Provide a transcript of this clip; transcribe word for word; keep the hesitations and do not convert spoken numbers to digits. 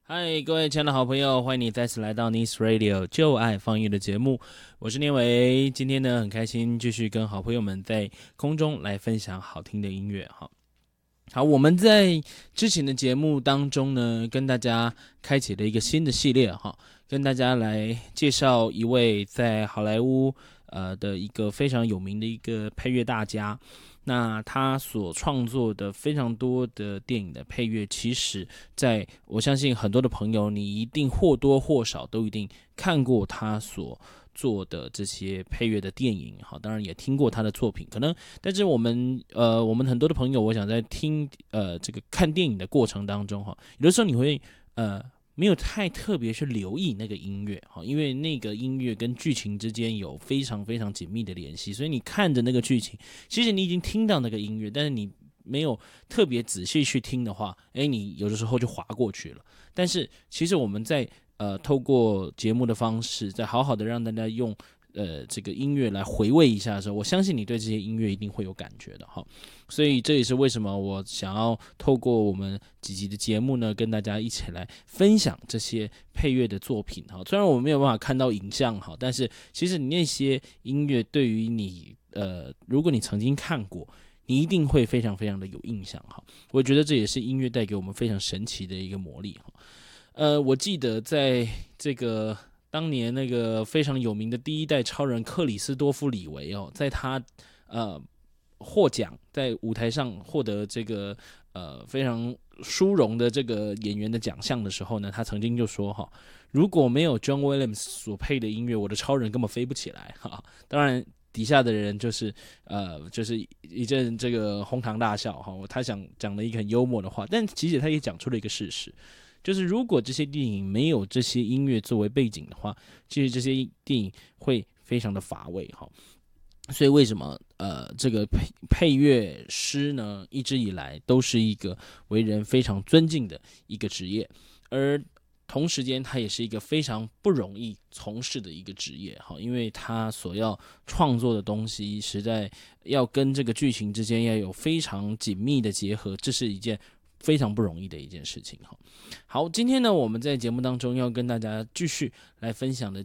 嗨，各位亲爱的好朋友，欢迎你再次来到 Nice Radio 就爱放音乐的节目，我是念维。今天呢，很开心继续跟好朋友们在空中来分享好听的音乐哈。好，我们在之前的节目当中呢，跟大家开启了一个新的系列哈，跟大家来介绍一位在好莱坞呃的一个非常有名的一个配乐大家。那他所创作的非常多的电影的配乐，其实在我相信很多的朋友，你一定或多或少都一定看过他所做的这些配乐的电影，好，当然也听过他的作品，可能，但是我们呃，我们很多的朋友，我想在听呃这个看电影的过程当中，哈，有的时候你会呃没有太特别去留意那个音乐，哈，因为那个音乐跟剧情之间有非常非常紧密的联系，所以你看着那个剧情，其实你已经听到那个音乐，但是你没有特别仔细去听的话，哎，你有的时候就划过去了。但是其实我们在呃透过节目的方式，再好好的让大家用呃这个音乐来回味一下的时候，我相信你对这些音乐一定会有感觉的哈。所以这也是为什么我想要透过我们几集的节目呢，跟大家一起来分享这些配乐的作品哈。虽然我们没有办法看到影像哈，但是其实你那些音乐对于你呃，如果你曾经看过，你一定会非常非常的有印象哈。我觉得这也是音乐带给我们非常神奇的一个魔力哈。呃，我记得在这个当年那个非常有名的第一代超人克里斯多夫李维哦，在他呃获奖，在舞台上获得这个呃非常殊荣的这个演员的奖项的时候呢，他曾经就说哈，如果没有 John Williams 所配的音乐，我的超人根本飞不起来哈。当然。底下的人就是呃，就是一阵这个哄堂大笑哈。他想讲了一个很幽默的话，但其实他也讲出了一个事实，就是如果这些电影没有这些音乐作为背景的话，其实这些电影会非常的乏味哈。所以为什么呃这个配配乐师呢，一直以来都是一个为人非常尊敬的一个职业，而同时间他也是一个非常不容易从事的一个职业哈，因为他所要创作的东西实在要跟这个剧情之间要有非常紧密的结合，这是一件非常不容易的一件事情哈。好，今天呢我们在节目当中要跟大家继续来分享的